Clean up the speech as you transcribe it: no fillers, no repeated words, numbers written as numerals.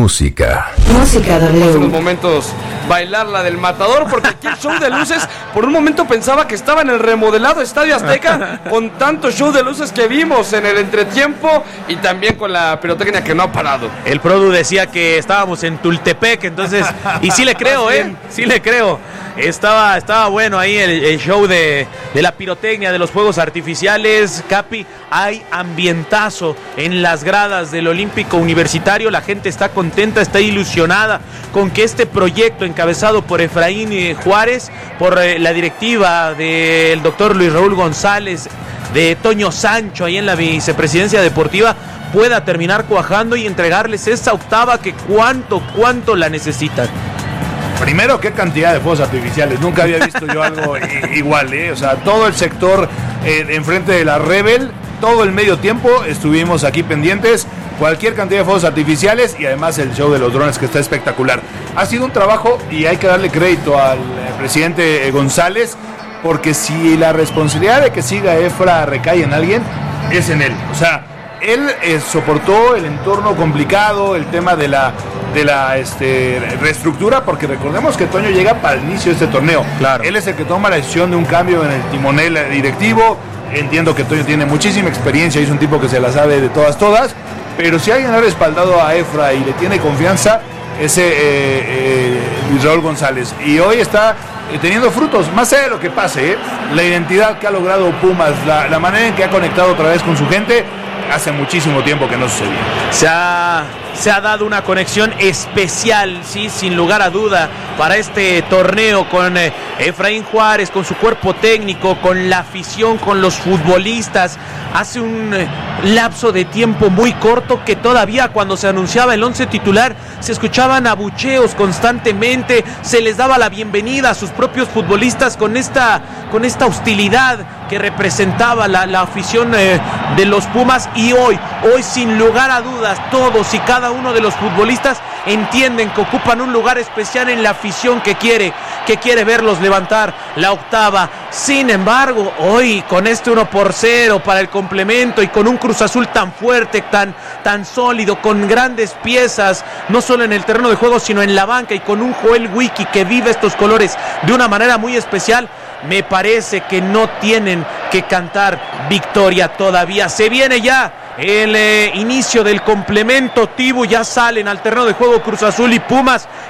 Música W. En los momentos bailar la del Matador, porque aquí el show de luces, por un momento pensaba que estaba en el remodelado Estadio Azteca, con tanto show de luces que vimos en el entretiempo y también con la pirotecnia que no ha parado. El Produ decía que estábamos en Tultepec, entonces, y sí le creo, sí le creo. Estaba bueno ahí el show de la pirotecnia, de los fuegos artificiales. Capi, hay ambientazo en las gradas del Olímpico Universitario. La gente está contenta, está ilusionada con que este proyecto encabezado por Efraín Juárez, por la directiva del doctor Luis Raúl González, de Toño Sancho ahí en la vicepresidencia deportiva, pueda terminar cuajando y entregarles esa octava que cuánto la necesitan. Primero, qué cantidad de fuegos artificiales. Nunca había visto yo algo igual, O sea, todo el sector enfrente de la Rebel, todo el medio tiempo estuvimos aquí pendientes. Cualquier cantidad de fuegos artificiales y además el show de los drones, que está espectacular. Ha sido un trabajo y hay que darle crédito al presidente González, porque si la responsabilidad de que siga Efra recae en alguien, es en él. O sea, él soportó el entorno complicado, el tema de la reestructura, porque recordemos que Toño llega para el inicio de este torneo. Claro. Él es el que toma la decisión de un cambio en el timonel directivo. Entiendo que Toño tiene muchísima experiencia y es un tipo que se la sabe de todas, pero si alguien ha respaldado a Efra y le tiene confianza, ese Luis Raúl González, y hoy está teniendo frutos, más allá de lo que pase, la identidad que ha logrado Pumas, la manera en que ha conectado otra vez con su gente, hace muchísimo tiempo que no sucedía. Se ha dado una conexión especial, sí, sin lugar a duda, para este torneo con Efraín Juárez, con su cuerpo técnico, con la afición, con los futbolistas. Hace un lapso de tiempo muy corto que todavía cuando se anunciaba el 11 titular se escuchaban abucheos constantemente, se les daba la bienvenida a sus propios futbolistas con esta hostilidad que representaba la afición de los Pumas, y hoy sin lugar a dudas todos y cada uno de los futbolistas entienden que ocupan un lugar especial en la afición que quiere verlos levantar la octava. Sin embargo, hoy con este 1-0 para el complemento y con un Cruz Azul tan fuerte, tan sólido, con grandes piezas, no solo en el terreno de juego sino en la banca, y con un Joel Wiki que vive estos colores de una manera muy especial, me parece que no tienen que cantar victoria todavía. Se viene ya el inicio del complemento, Tibu, ya salen al terreno de juego Cruz Azul y Pumas,